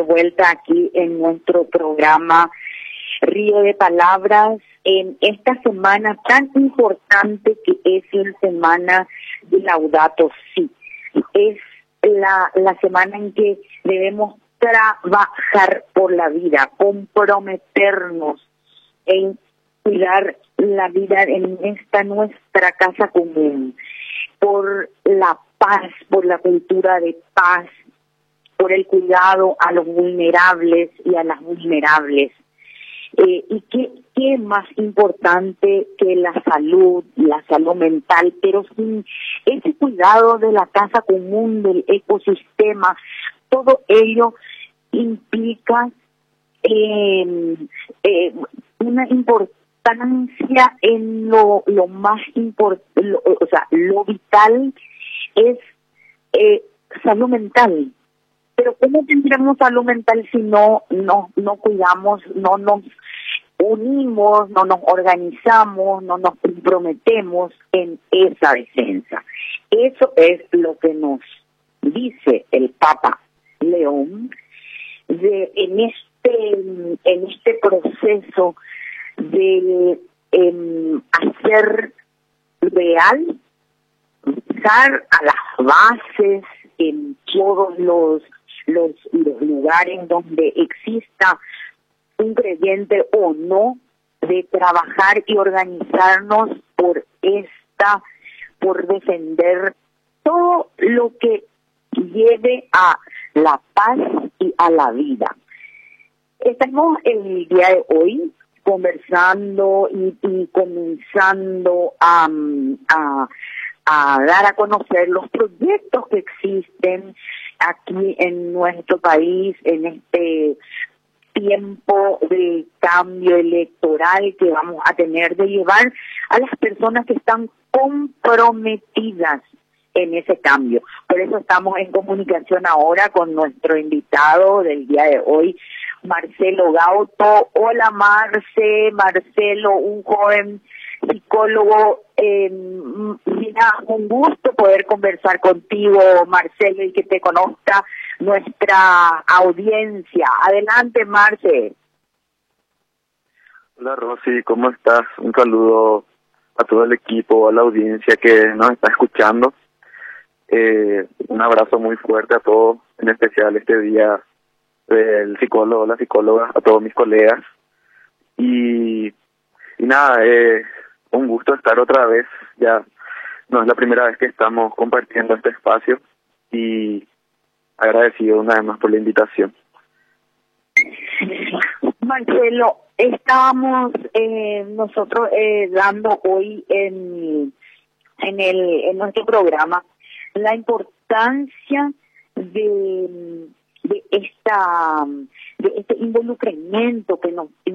Vuelta aquí en nuestro programa Río de Palabras en esta semana tan importante que es la semana de Laudato Si. Es la semana en que debemos trabajar por la vida, comprometernos en cuidar la vida en esta nuestra casa común, por la paz, por la cultura de paz, por el cuidado a los vulnerables y a las vulnerables. Y qué más importante que la salud mental, pero sin ese cuidado de la casa común, del ecosistema, todo ello implica una importancia en lo más importante, lo vital es salud mental. Pero ¿cómo tendremos salud mental si no cuidamos, no nos unimos, no nos organizamos, no nos comprometemos en esa defensa? Eso es lo que nos dice el Papa León en este proceso de hacer real, usar a las bases en todos los lugares donde exista un creyente o no, de trabajar y organizarnos por defender todo lo que lleve a la paz y a la vida. Estamos el día de hoy conversando y comenzando a dar a conocer los proyectos que existen aquí en nuestro país en este tiempo de cambio electoral que vamos a tener, de llevar a las personas que están comprometidas en ese cambio. Por eso estamos en comunicación ahora con nuestro invitado del día de hoy, Marcelo Gauto. Hola Marcelo, un joven psicólogo. Mira, un gusto poder conversar contigo, Marcelo, y que te conozca nuestra audiencia. Adelante, Marce. Hola, Rosy, ¿cómo estás? Un saludo a todo el equipo, a la audiencia que nos está escuchando. Un abrazo muy fuerte a todos, en especial este día del psicólogo, la psicóloga, a todos mis colegas. Y nada, un gusto estar otra vez. Ya no es la primera vez que estamos compartiendo este espacio y agradecido una vez más por la invitación. Marcelo, estamos nosotros dando hoy en nuestro programa la importancia de este involucramiento que nos